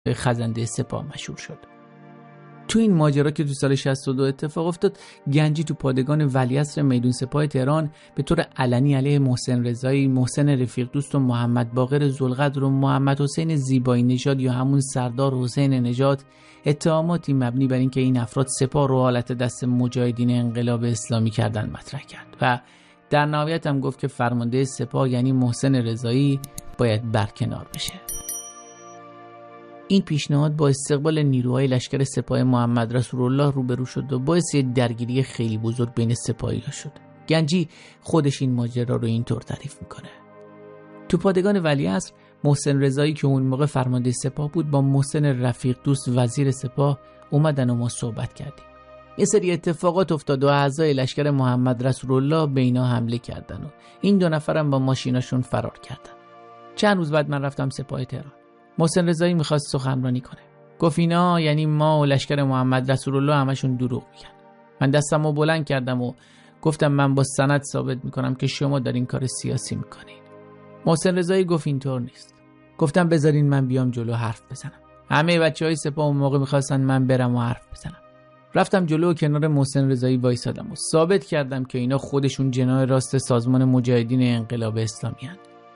خزنده سپاه مشهور شد. تو این ماجرا که تو سال 62 اتفاق افتاد، گنجی تو پادگان ولیعصر میدون سپاه تهران به طور علنی علیه محسن رضایی، محسن رفیق دوست و محمد باقر ذوالقدر و محمد حسین زیبایی نژاد یا همون سردار حسین نژاد اتهاماتی مبنی بر اینکه این افراد سپاه رو حالت دست مجاهدین انقلاب اسلامی کردن مطرح کرد و در نهایت هم گفت که فرمانده سپاه یعنی محسن رضایی باید برکنار بشه. این پیشنهاد با استقبال نیروهای لشکر سپاه محمد رسولالله روبرو شد و باعث درگیری خیلی بزرگ بین سپاهی‌ها شد. گنجی خودش این ماجرا رو اینطور تعریف میکنه: تو پادگان ولیعصر محسن رضایی که اون موقع فرمانده سپاه بود با محسن رفیق دوست وزیر سپاه اومدن و ما صحبت کردیم. یه سری اتفاقات افتاد و اعضای لشکر محمد رسولالله به اینا حمله کردن و این دو نفرم با ماشیناشون فرار کردن. چند روز بعد من رفتم سپاه تهران. محسن رضایی میخواست سخنرانی کنه. گفت اینا یعنی ما و لشکر محمد رسولالله همشون دروغ میگن. من دستمو بلند کردم و گفتم من با سند ثابت میکنم که شما دارین کار سیاسی میکنین. محسن رضایی گفت اینطور نیست. گفتم بذارین من بیام جلو حرف بزنم. همه بچهای سپاه اون موقع میخواستن من برم و حرف بزنم. رفتم جلو و کنار محسن رضایی وایسادم و ثابت کردم که اینا خودشون جناح راست سازمان مجاهدین انقلاب اسلامی هستند.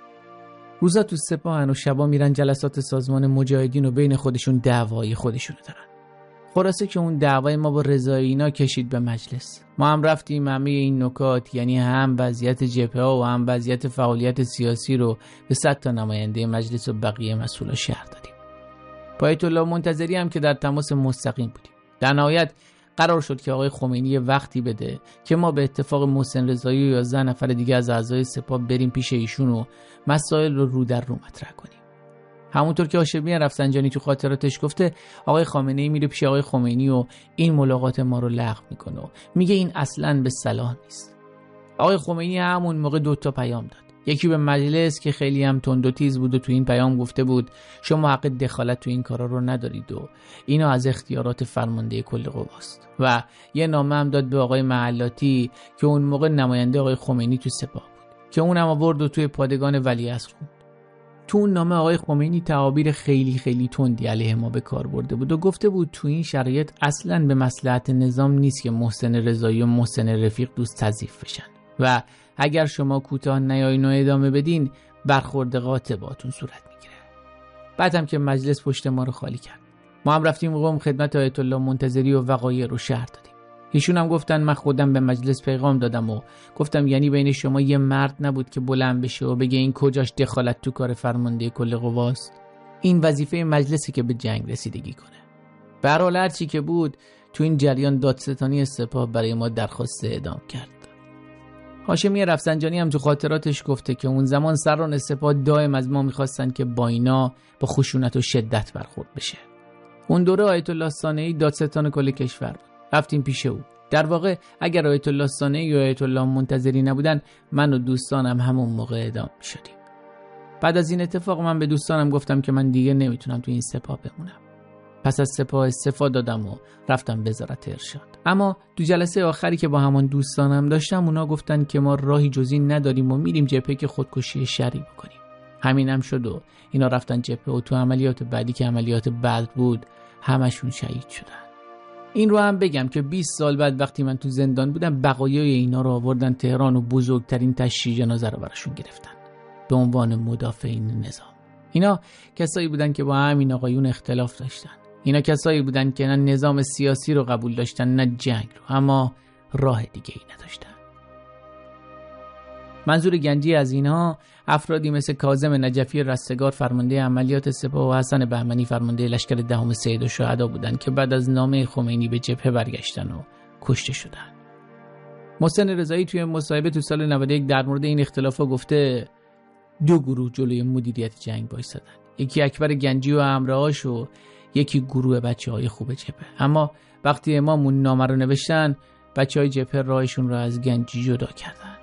روزا تو سپاهن و شبا میرن جلسات سازمان مجاهدین و بین خودشون دعوای خودشونو دارن. خلاصه که اون دعوای ما با رضایی اینا کشید به مجلس. ما هم رفتیم همه این نکات، یعنی هم وضعیت جبهه‌ها و هم وضعیت فعالیت سیاسی رو به 100 تا نماینده مجلس و بقیه مسئولا شهر دادیم. با آیت الله منتظری هم که در تماس مستقیم بودیم. در نهایت قرار شد که آقای خمینی وقتی بده که ما به اتفاق محسن رضایی و 11 نفر دیگه از اعضای سپاه بریم پیش ایشون و مسائل رو در رو مطرح کنیم. همونطور که هاشمی رفسنجانی تو خاطراتش گفته، آقای خامنه‌ای میره پیش آقای خمینی و این ملاقات ما رو لغو میکنه و میگه این اصلاً به صلاح نیست. آقای خمینی همون موقع 2 تا پیام داد. یکی به مجلس که خیلی هم تند و تیز بود و تو این پیام گفته بود شما حق دخالت تو این کارا رو ندارید و اینا از اختیارات فرمانده کل قواست، و یه نامه هم داد به آقای محلاتی که اون موقع نماینده آقای خمینی تو سپاه بود که اونم آورد و توی پادگان ولیعصر خوند. تو اون نامه آقای خمینی تعابیر خیلی خیلی تندی علیه ما به کار برده بود و گفته بود تو این شرایط اصلاً به مصلحت نظام نیست که محسن رضایی و محسن رفیق دوست تضعیف بشن و اگر شما کوتاه نیاین و ادامه بدین برخورد قاطع باهاتون صورت میگیره. بعد هم که مجلس پشت ما رو خالی کرد، ما هم رفتیم قم خدمت آیت الله منتظری و وقایع رو شرح دادیم. ایشون هم گفتن من خودم به مجلس پیغام دادم و گفتم یعنی بین شما یه مرد نبود که بلند بشه و بگه این کجاش دخالت تو کار فرمانده کل قواست؟ این وظیفه مجلسی که به جنگ رسیدگی کنه. به هر حال هر چی که بود تو این جریان دادستانی سپاه برای ما درخواست اعدام کرد. هاشمی رفسنجانی هم تو خاطراتش گفته که اون زمان سران سپاه دائم از ما میخواستن که با اینا با خشونت و شدت برخورد بشه. اون دوره آیت الله صانعی دادستان کل کشور بود. رفتیم پیش او. در واقع اگر آیت الله صانعی و آیت الله منتظری نبودن من و دوستانم همون موقع اعدام میشدیم. بعد از این اتفاق من به دوستانم گفتم که من دیگه نمیتونم تو این سپاه بمونم. پس از سپاه استعفا دادم و رفتم وزارت ارشاد. اما تو جلسه آخری که با همان دوستانم داشتم اونا گفتن که ما راهی جز این نداریم و میریم جبهه که خودکشی شرعی بکنیم. همینم شد و اینا رفتن جبهه و تو عملیات بعدی که عملیات بدر بود همشون شهید شدن. این رو هم بگم که 20 سال بعد وقتی من تو زندان بودم بقایای اینا رو آوردن تهران و بزرگترین تشییع جنازه رو براشون گرفتن به عنوان مدافعین نظام. اینا کسایی بودن که با همین آقایون اختلاف داشتن. اینا کسایی بودن که نه نظام سیاسی رو قبول داشتن نه جنگ رو، اما راه دیگه ای نداشتن. منظور گنجی از اینها افرادی مثل کاظم نجفی رستگار فرمانده عملیات سپاه و حسن بهمنی فرمانده لشکر دهم سید الشهدا بودند که بعد از نامه خمینی به جبهه برگشتن و کشته شدن. محسن رضایی توی مصاحبه تو سال 91 در مورد این اختلافا گفته 2 گروه جلوی مدیریت جنگ وایسادن. یکی اکبر گنجی و همراهاش و یکی گروه بچه‌های خوب جبهه. اما وقتی امام اون نامه رو نوشتن بچه‌های جبهه راهشون رو از گنجی جدا کردن.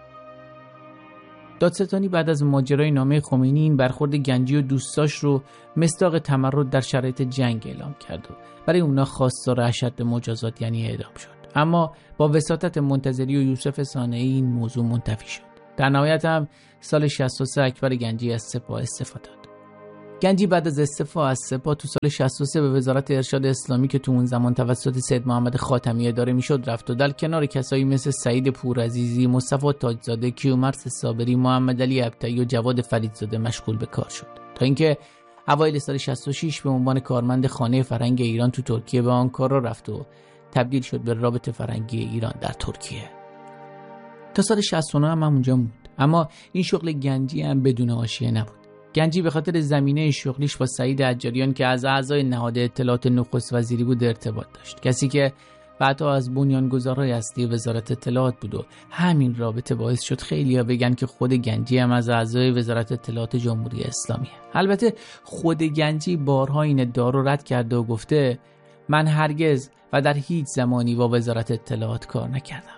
دادستانی بعد از ماجرای نامه خمینی این برخورد گنجی و دوستاش رو مصداق تمرد در شرایط جنگ اعلام کرد و برای اونا خواستار اشد مجازات یعنی اعدام شد. اما با وساطت منتظری و یوسف صانعی این موضوع منتفی شد. در نهایت هم سال 63 اکبر گنجی از سپاه استعفا داد. گنجی بعد از استعفا از سپاه تو سال 63 به وزارت ارشاد اسلامی که تو اون زمان توسط سید محمد خاتمی اداره میشد رفت و در کنار کسایی مثل سعید پورعزیزی، مصطفی تاجزاده، کیومرث صابری، محمد علی ابطحی و جواد فریدزاده مشغول به کار شد تا اینکه اوایل سال 66 به عنوان کارمند خانه فرهنگ ایران تو ترکیه به آنکارا رفت و تبدیل شد به رابطه فرهنگی ایران در ترکیه. تا سال 69 هم اونجا موند. اما این شغل گنجی هم بدون حاشیه نبود. گنجی به خاطر زمینه شغلیش با سعید حجاریان که از اعضای نهاد اطلاعات نخست وزیری بود ارتباط داشت، کسی که بعدها از بنیانگذارای اصلی وزارت اطلاعات بود و همین رابطه باعث شد خیلی‌ها بگن که خود گنجی هم از اعضای وزارت اطلاعات جمهوری اسلامیه. البته خود گنجی بارها این ادعا رو رد کرده و گفته من هرگز و در هیچ زمانی با وزارت اطلاعات کار نکردم.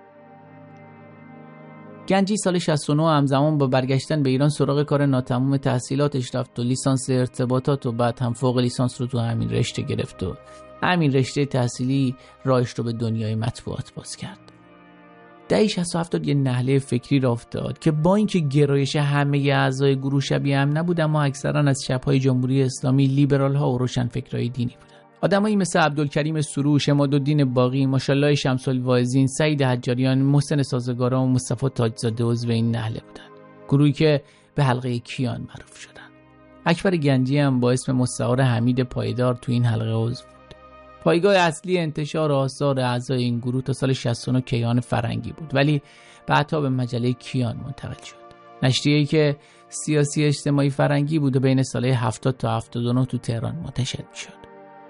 گنجی سال 69 همزمان با برگشتن به ایران سراغ کار ناتمام تحصیلاتش رفت و لیسانس ارتباطات و بعد هم فوق لیسانس رو تو همین رشته گرفت و همین رشته تحصیلی راهش رو به دنیای مطبوعات باز کرد. دهه 67 یه نهله فکری راه افتاد که با اینکه گرایش همه اعضای گروه شبیه هم نبود، اما اکثرا از چپ‌های جمهوری اسلامی، لیبرال ها و روشنفکرای دینی بودن. آدمایی مثل عبدالکریم سروش، عمادالدین باقی، ماشاءالله شمس الواعظین، سعید حجاریان، محسن سازگارا و مصطفی تاجزاده عضو این نهله بودن. گروهی که به حلقه کیان معروف شدن. اکبر گنجی هم با اسم مستعار حمید پایدار تو این حلقه عضو بود. پایگاه اصلی انتشار آثار اعضای این گروه تا سال 69 کیان فرنگی بود، ولی بعدها به مجله کیان منتقل شد. نشریه‌ای که سیاسی اجتماعی فرنگی بود و بین سالهای 70 تا 79 تو تهران منتشر می‌شد.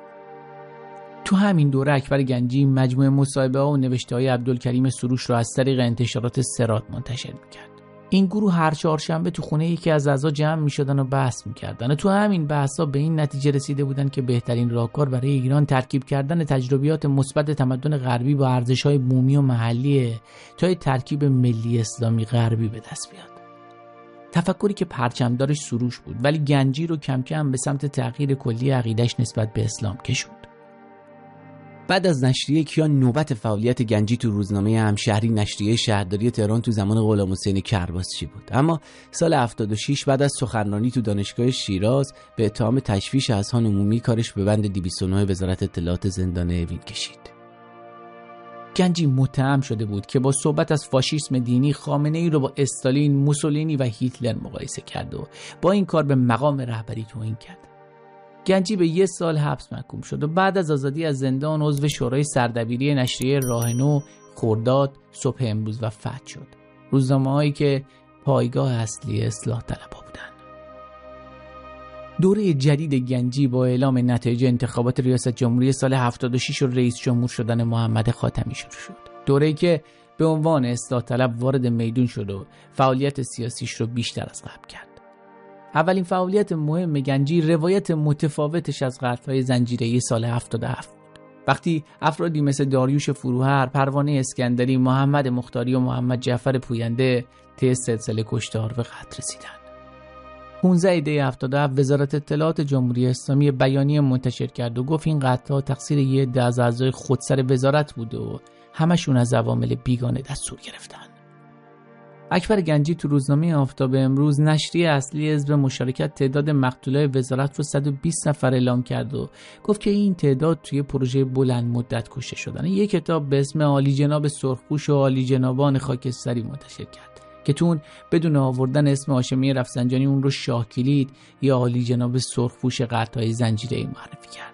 تو همین دوره اکبر گنجی مجموعه مصاحبه‌ها و نوشته‌های عبدالکریم سروش رو از طریق انتشارات صراط منتشر می‌کرد. این گروه هر چهارشنبه تو خونه یکی از اعضا جمع می‌شدن و بحث می‌کردن. تو همین بحث‌ها به این نتیجه رسیده بودن که بهترین راهکار برای ایران ترکیب کردن تجربیات مثبت تمدن غربی با ارزش‌های بومی و محلیه تا ترکیب ملی اسلامی غربی به دست بیاد. تفکری که پرچمدارش سروش بود، ولی گنجی رو کم کم به سمت تغییر کلی عقیده‌اش نسبت به اسلام کشوند. بعد از نشریه کیان نوبت فعالیت گنجی تو روزنامه همشهری، نشریه شهرداری تهران تو زمان غلامحسین کرباسچی بود. اما سال 76 بعد از سخنرانی تو دانشگاه شیراز به اتهام تشویش اذهان عمومی کارش به بند 209 وزارت اطلاعات زندان اوین کشید. گنجی متهم شده بود که با صحبت از فاشیسم دینی خامنه‌ای رو با استالین، موسولینی و هیتلر مقایسه کرد و با این کار به مقام رهبری توهین کرد. گنجی به 1 سال حبس محکوم شد و بعد از آزادی از زندان عضو شورای سردبیری نشریه راهنو، خرداد، صبح امروز و فتح شد. روزنامه‌هایی که پایگاه اصلی اصلاح طلبها بودند. دوره جدید گنجی با اعلام نتایج انتخابات ریاست جمهوری سال 76 و رئیس جمهور شدن محمد خاتمی شروع شد. دوره‌ای که به عنوان اصلاح طلب وارد میدون شد و فعالیت سیاسیش رو بیشتر از قبل کرد. اولین فعالیت مهم گنجی روایت متفاوتش از قتل‌های زنجیره‌ای سال 77 بود. وقتی افرادی مثل داریوش فروهر، پروانه اسکندری، محمد مختاری و محمد جعفر پوینده طی سلسله کشتار به قتل رسیدند. 15 دی 77 وزارت اطلاعات جمهوری اسلامی بیانیه منتشر کرد و گفت این قتل‌ها تقصیر یه عده از اعضای خودسر وزارت بوده و همشون از عوامل بیگانه دستور گرفتن. اکبر گنجی تو روزنامه آفتاب امروز، نشریه اصلی حزب مشارکت، تعداد مقتولای وزارت رو 120 نفر اعلام کرد و گفت که این تعداد توی پروژه بلند مدت کشته شدن. یک کتاب به اسم عالی جناب سرخپوش و عالی جنابان خاکستری منتشر کرد که تون بدون آوردن اسم هاشمی رفسنجانی اون رو شاه کلید یا عالی جناب سرخپوش قطعای زنجیره‌ای معرفی کرد.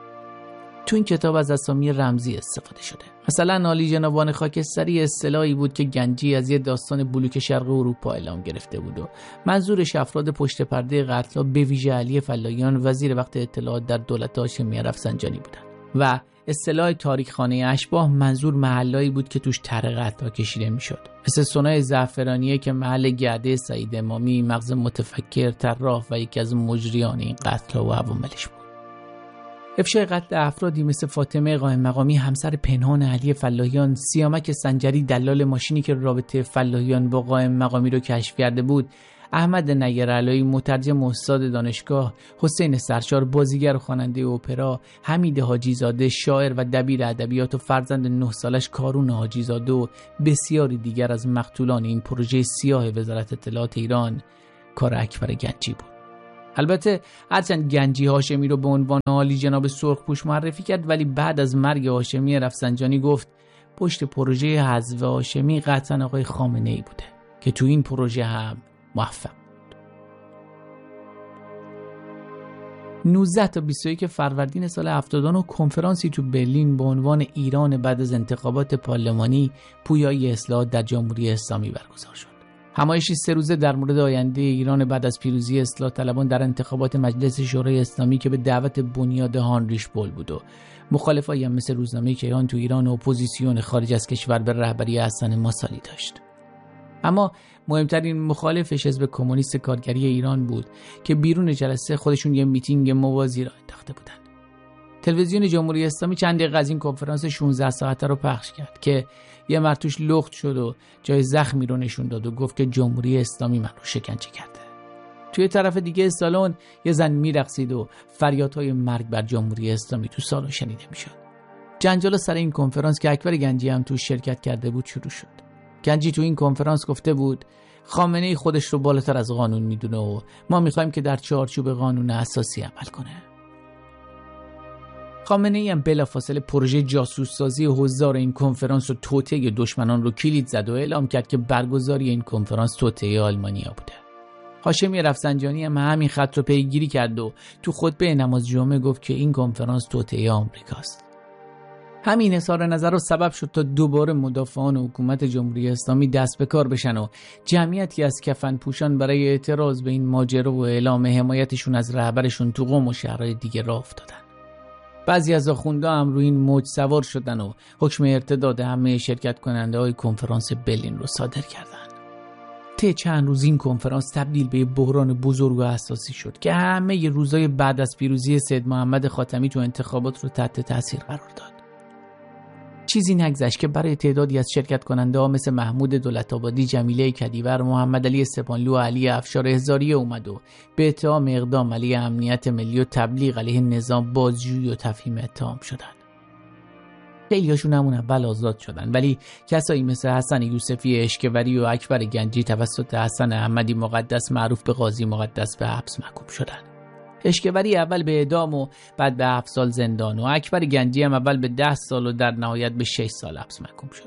تو این کتاب از اسامی رمزی استفاده شده. مثلا عالی جنابان خاکستری اصطلاحی بود که گنجی از یه داستان بلوک شرق اروپا اعلام گرفته بود و منظورش افراد پشت پرده قتل‌ها به ویژه علی فلاحیان وزیر وقت اطلاعات در دولت هاشمی رفسنجانی بودن و اصطلاح تاریخخانه اشباح منظور محلایی بود که توش طرح قتل‌ها کشیده میشد، مثل سنای زعفرانیه که محل گرده سعید امامی، مغز متفکر طراح و یکی از مجریان این قتل‌ها و عواملش بود. افشای قتل افرادی مثل فاطمه قائم مقامی همسر پنهان علی فلاحیان، سیامک سنجری دلال ماشینی که رابطه فلاحیان با قائم مقامی رو کشف کرده بود، احمد نیرعلایی مترجم استاد دانشگاه، حسین سرشار بازیگر و خواننده اپرا، حمید حاجی زاده شاعر و دبیر ادبیات و فرزند 9 سالش کارون حاجی زاده و بسیاری دیگر از مقتولان این پروژه سیاه وزارت اطلاعات ایران کار اکبر گنجی بود. البته هرچند گنجی هاشمی رو به عنوان عالی جناب سرخپوش معرفی کرد، ولی بعد از مرگ هاشمی رفسنجانی گفت پشت پروژه حذف هاشمی قطعا آقای خامنه‌ای بوده که تو این پروژه هم موفق بود. 19 تا 21 فروردین سال 79 کنفرانسی تو برلین با عنوان ایران بعد از انتخابات پارلمانی پویایی اصلاحات در جمهوری اسلامی برگزار شد. همایشی 3 روزه در مورد آینده ایران بعد از پیروزی اصلاح طلبان در انتخابات مجلس شورای اسلامی که به دعوت بنیاد هانریش بول بود و مخالفایی هم مثل روزنامه کیهان تو ایران و اپوزیسیون خارج از کشور به رهبری حسن ماسالی داشت. اما مهمترین مخالفش حزب کمونیست کارگری ایران بود که بیرون جلسه خودشون یه میتینگ موازی را انداخته بودن. تلویزیون جمهوری اسلامی چند دقیقه از این کنفرانس 16 ساعته رو پخش کرد که یه مرتوش لخت شد و جای زخمی رو نشون داد و گفت که جمهوری اسلامی من رو شکنجه کرده. توی طرف دیگه سالن یه زن میرقصید و فریادهای مرگ بر جمهوری اسلامی تو سالن شنیده میشد. جنجال سر این کنفرانس که اکبر گنجی هم تو شرکت کرده بود شروع شد. گنجی تو این کنفرانس گفته بود خامنه‌ای خودش رو بالاتر از قانون میدونه و ما میخوایم که در چارچوب قانون اساسی عمل کنه. خامنه‌ای هم بلافاصله پروژه جاسوس سازی حضار این کنفرانس و توطئه دشمنان رو کلید زد و اعلام کرد که برگزاری این کنفرانس توطئه آلمانیا بوده. هاشمی رفسنجانی هم همین خط رو پیگیری کرد و تو خطبه نماز جمعه گفت که این کنفرانس توطئه آمریکاست. همین اظهار نظر رو سبب شد تا دوباره مدافعان حکومت جمهوری اسلامی دست به کار بشن و جمعیتی از کفن پوشان برای اعتراض به این ماجرا و اعلام حمایتشون از رهبرشون تو قم و شهرهای دیگه راه افتادن. بعضی از آخوندا هم روی این موج سوار شدن و حکم ارتداد همه شرکت کننده های کنفرانس برلین رو صادر کردن. طی چند روز این کنفرانس تبدیل به بحران بزرگ و اساسی شد که همه روزهای بعد از پیروزی سید محمد خاتمی تو انتخابات رو تحت تاثیر قرار داد. چیزی نگذشت که برای تعدادی از شرکت کننده ها مثل محمود دولت‌آبادی، جمیله کدیور، محمد علی استپانلو و علی افشار هزاریه اومد و به اتهام اقدام علیه امنیت ملی و تبلیغ علیه نظام بازجویی و تفهیم اتهام شدند. خیلی‌هاشون همون اول آزاد شدن، ولی کسایی مثل حسن یوسفی اشکوری و اکبر گنجی توسط حسن احمدی مقدس معروف به قاضی مقدس به حبس محکوم شدند. اشکوری اول به اعدام و بعد به 7 سال زندان و اکبر گنجی هم اول به 10 سال و در نهایت به 6 سال حبس محکوم شد.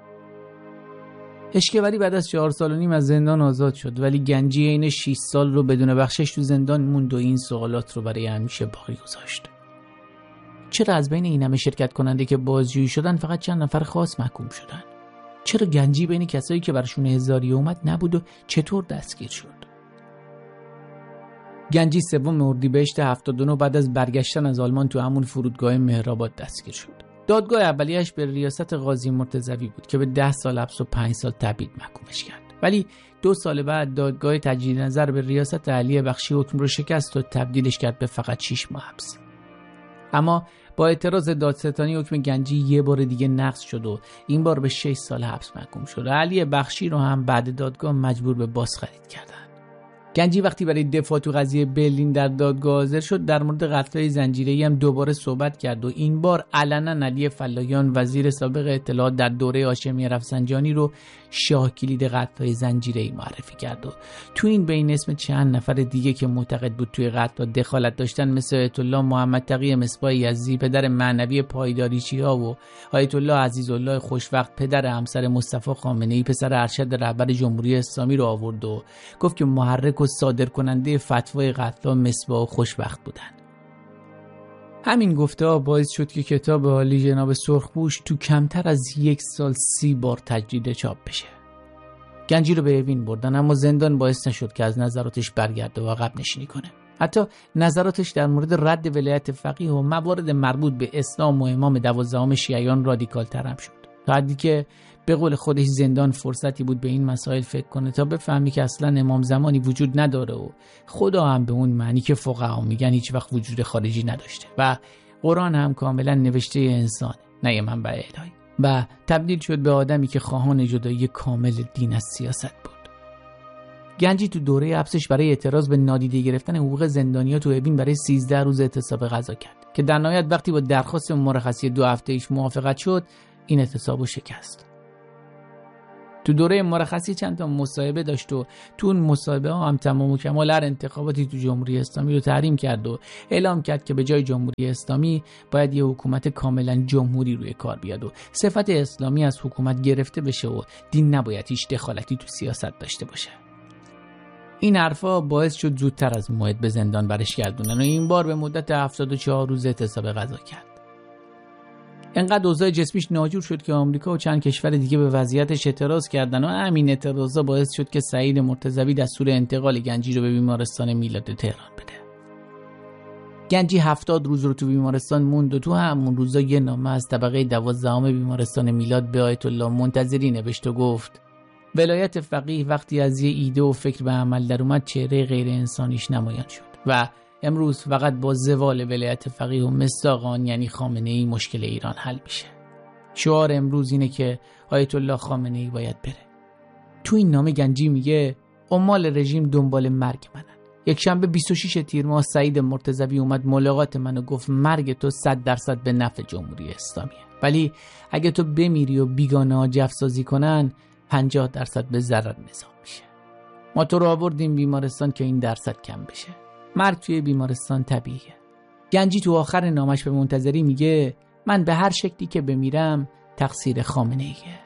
اشکوری بعد از 4 سال و نیم از زندان آزاد شد، ولی گنجی این 6 سال رو بدون بخشش تو زندان موند و این سوالات رو برای همیشه باقی گذاشت. چرا از بین این همه شرکت کننده که بازجویی شدن فقط چند نفر خاص محکوم شدن؟ چرا گنجی بین کسایی که برشون هزاریه اومد نبود و چطور دستگیر شد؟ گنجی 3 اردیبهشت 79 بعد از برگشتن از آلمان تو همون فرودگاه مهرآباد دستگیر شد. دادگاه اولیه‌اش به ریاست قاضی مرتضوی بود که به 10 سال حبس و 5 سال تبعید محکومش کرد. ولی 2 سال بعد دادگاه تجدید نظر به ریاست علی بخشی حکم رو شکست و تبدیلش کرد به فقط 6 ماه حبس. اما با اعتراض دادستانی حکم گنجی یه بار دیگه نقض شد و این بار به 6 سال حبس محکوم شد. علی بخشی رو هم بعد دادگاه مجبور به بازخرید کردن. گنجی وقتی برای دفاع تو قضیه برلین در دادگاه حاضر شد در مورد قتل‌های زنجیره‌ای هم دوباره صحبت کرد و این بار علنا علی فلاحیان وزیر سابق اطلاعات در دوره هاشمی رفسنجانی رو شاه کلید قتل‌های زنجیره‌ای معرفی کرد و تو این بین اسم چند نفر دیگه که معتقد بود توی قتل دخالت داشتن مثل آیت الله محمد تقی مصباح یزدی پدر معنوی پایداریچی‌ها و آیت الله عزیزالله خوشوقت پدر همسر مصطفی خامنه‌ای پسر ارشد رهبر جمهوری اسلامی رو آورد و گفت که محرک و صادر کننده فتوای قتل مصباح و خوشوقت بودن. همین گفته‌ها باعث شد که کتاب عالی جناب سرخپوش تو کمتر از 1 سال 30 بار تجدید چاپ بشه. گنجی رو به اوین بردن اما زندان باعث نشد که از نظراتش برگرده و عقب نشینی کنه. حتی نظراتش در مورد رد ولایت فقیه و موارد مربوط به اسلام و امام 12 شیعیان رادیکال تر هم شد. تا حدی که به قول خودش زندان فرصتی بود به این مسائل فکر کنه تا بفهمی که اصلا امام زمانی وجود نداره و خدا هم به اون معنی که فقها میگن هیچ وقت وجود خارجی نداشته و قرآن هم کاملا نوشته انسان نه یه منبع الهی و تبدیل شد به آدمی که خواهان جدایی کامل دین از سیاست بود. گنجی تو دوره حبسش برای اعتراض به نادیده گرفتن حقوق زندانی‌ها تو اوین برای 13 روز اعتصاب غذا کرد که در نهایت وقتی با درخواست مرخصی 2 هفته‌ایش موافقت شد این اعتصابو شکست. تو دوره مرخصی چند تا مصاحبه داشت و تو اون مصاحبه ها هم تمام و کمال هر انتخاباتی تو جمهوری اسلامی رو تحریم کرد و اعلام کرد که به جای جمهوری اسلامی باید یه حکومت کاملا جمهوری روی کار بیاد و صفت اسلامی از حکومت گرفته بشه و دین نباید هیچ دخالتی تو سیاست داشته باشه. این حرفا باعث شد زودتر از موعد به زندان برش گردونن و این بار به مدت 74 روز اعتصاب غذا کرد. انقدر اوضاع جسمیش ناجور شد که آمریکا و چند کشور دیگه به وضعیتش اعتراض کردن و همین اعتراضا باعث شد که سعید مرتضوی دستور انتقال گنجی رو به بیمارستان میلاد تهران بده. گنجی 70 روز رو تو بیمارستان موند و تو همون روزا یه نامه از طبقه 12 بیمارستان میلاد به آیت الله منتظری نوشت و گفت ولایت فقیه وقتی از یه ایده و فکر به عمل در اومد چهره غیر انسانیش نمایان شد و امروز فقط با زوال ولایت فقیه و مصداق آن یعنی خامنه‌ای مشکل ایران حل میشه. شعار امروز اینه که آیت الله خامنه‌ای باید بره. تو این نامه گنجی میگه عمال رژیم دنبال مرگ منن. یک شنبه 26 تیر ماه سعید مرتضوی اومد ملاقات منو گفت مرگ تو 100% به نفع جمهوری اسلامیه. ولی اگه تو بمیری و بیگانه ها جفسازی کنن 50% به ضرر نظام میشه. ما تو رو آوردیم بیمارستان که این درصد کم بشه. مرگ توی بیمارستان طبیعیه. گنجی تو آخر نامش به منتظری میگه من به هر شکلی که بمیرم تقصیر خامنه‌ایه.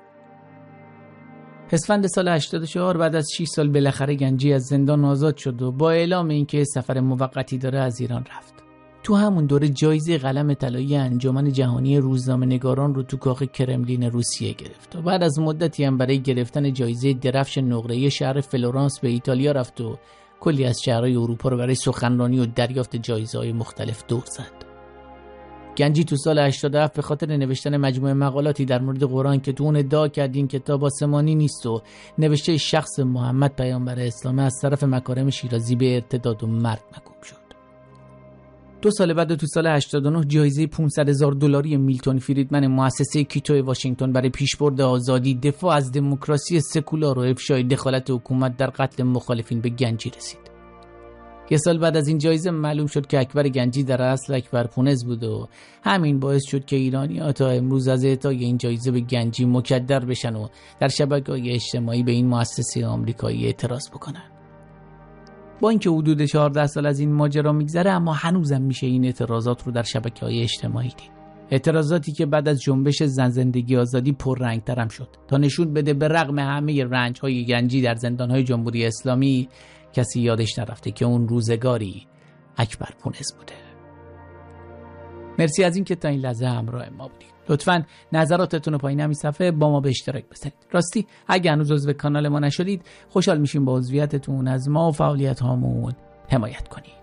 اسفند سال 84 بعد از 6 سال بالاخره گنجی از زندان آزاد شد و با اعلام اینکه سفر موقتی داره از ایران رفت. تو همون دوره جایزه قلم طلایی انجمن جهانی روزنامه‌نگاران رو تو کاخ کرملین روسیه گرفت و بعد از مدتی هم برای گرفتن جایزه درفش نقره‌ای شهر فلورانس به ایتالیا رفت و کلی از شهرهای اروپا رو برای سخنرانی و دریافت جایزه‌های مختلف دور زد. گنجی تو سال 87 به خاطر نوشتن مجموعه مقالاتی در مورد قرآن که تو اون ادعا کرد این کتاب آسمانی نیست و نوشته شخص محمد پیامبر اسلام از طرف مکارم شیرازی به ارتداد و مرگ محکوم شد. 2 سال بعد تو سال 89 جایزه $500,000 میلتون فریدمن مؤسسه کیتو واشنگتن برای پیشبرد آزادی، دفاع از دموکراسی سکولار و افشای دخالت حکومت در قتل مخالفین به گنجی رسید. 1 سال بعد از این جایزه معلوم شد که اکبر گنجی در اصل اکبر پونز بود و همین باعث شد که ایرانی‌ها تا امروز از اعطای این جایزه به گنجی مکدر بشن و در شبکه‌های اجتماعی به این مؤسسه آمریکایی اعتراض بکنن. با اینکه حدود 14 سال از این ماجرا میگذره اما هنوزم میشه این اعتراضات رو در شبکه‌های اجتماعی دید. اعتراضاتی که بعد از جنبش زن زندگی آزادی پررنگ‌تر هم شد تا نشون بده به رغم همه رنج‌های گنجی در زندان‌های جمهوری اسلامی کسی یادش نرفته که اون روزگاری اکبر پونز بوده. مرسی از این که تا این لحظه همراه ما بودید. لطفاً نظراتتون رو پایین همین صفحه با ما به اشتراک بذارید. راستی اگه هنوز عضو کانال ما نشدید خوشحال میشیم با عضویتتون از ما و فعالیت هامون حمایت کنید.